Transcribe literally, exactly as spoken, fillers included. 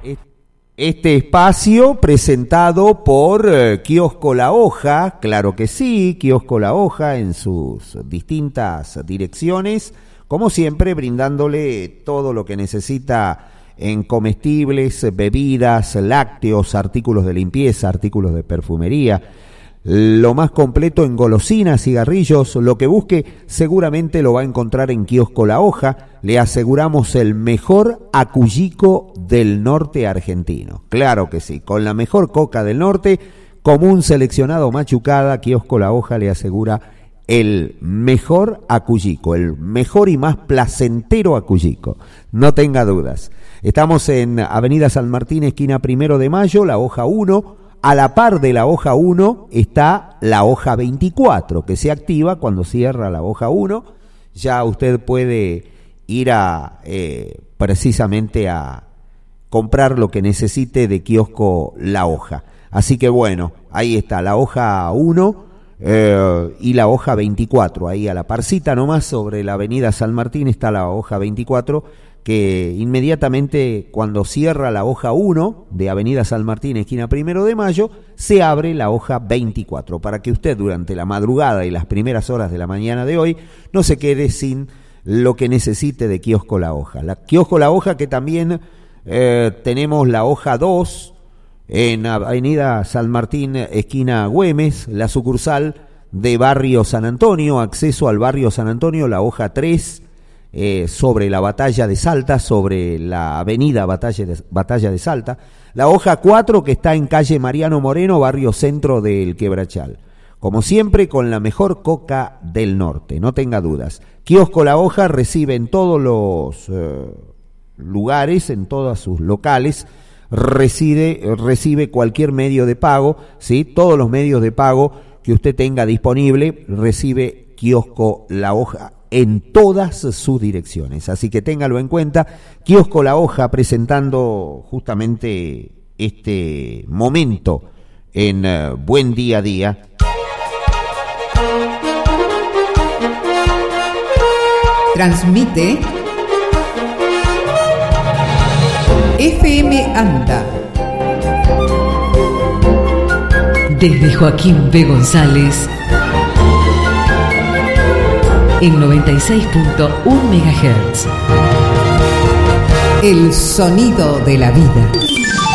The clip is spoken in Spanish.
Este espacio presentado por eh, Kiosco La Hoja, claro que sí, Kiosco La Hoja en sus distintas direcciones, como siempre brindándole todo lo que necesita en comestibles, bebidas, lácteos, artículos de limpieza, artículos de perfumería, lo más completo en golosinas, cigarrillos, lo que busque seguramente lo va a encontrar en Kiosco La Hoja. Le aseguramos el mejor acullico del norte argentino. Claro que sí, con la mejor coca del norte, común seleccionado machucada, Kiosco La Hoja le asegura el mejor acullico, el mejor y más placentero acullico. No tenga dudas. Estamos en Avenida San Martín, esquina Primero de Mayo, La Hoja uno. A la par de la hoja uno está la hoja veinticuatro, que se activa cuando cierra la hoja uno. Ya usted puede ir a eh, precisamente a comprar lo que necesite de Kiosco La Hoja. Así que bueno, ahí está la hoja uno eh, y la hoja veinticuatro. Ahí a la parcita nomás sobre la avenida San Martín está la hoja veinticuatro, que inmediatamente cuando cierra la hoja uno de Avenida San Martín, esquina Primero de Mayo, se abre la hoja veinticuatro, para que usted durante la madrugada y las primeras horas de la mañana de hoy no se quede sin lo que necesite de Kiosco La Hoja. La Kiosco La Hoja, que también eh, tenemos la hoja dos en Avenida San Martín, esquina Güemes, la sucursal de Barrio San Antonio, acceso al Barrio San Antonio, la hoja tres, Eh, sobre la Batalla de Salta, sobre la avenida Batalla de, Batalla de Salta, la hoja cuatro que está en calle Mariano Moreno, barrio centro del Quebrachal. Como siempre, con la mejor coca del norte, no tenga dudas. Kiosco La Hoja recibe en todos los eh, lugares, en todos sus locales, recibe, recibe cualquier medio de pago, ¿sí? Todos los medios de pago que usted tenga disponible, recibe Kiosco La Hoja en todas sus direcciones, así que téngalo en cuenta. Kiosco La Hoja presentando justamente este momento en uh, Buen Día a Día. Transmite F M Anda desde Joaquín B. González en noventa y seis punto uno megahertz. El sonido de la vida.